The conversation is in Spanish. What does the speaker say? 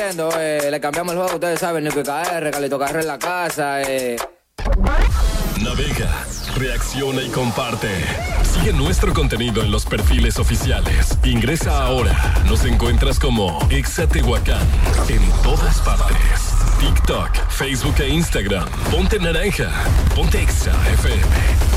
Le cambiamos el juego, ustedes saben, Nico y KR, Calito KR en la casa. Navega, reacciona y comparte. Sigue nuestro contenido en los perfiles oficiales. Ingresa ahora. Nos encuentras como Exa Tehuacán en todas partes. TikTok, Facebook e Instagram. Ponte naranja. Ponte Exa FM.